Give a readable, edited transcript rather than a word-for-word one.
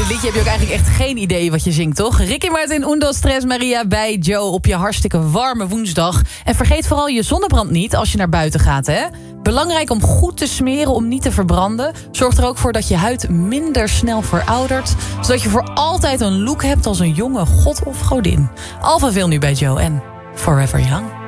liedje heb je ook eigenlijk echt geen idee wat je zingt, toch? Ricky Martin, Undo Stress Maria bij Joe op je hartstikke warme woensdag. En vergeet vooral je zonnebrand niet als je naar buiten gaat, hè? Belangrijk om goed te smeren om niet te verbranden. Zorg er ook voor dat je huid minder snel veroudert. Zodat je voor altijd een look hebt als een jonge god of godin. Alphaville nu bij Joe en Forever Young.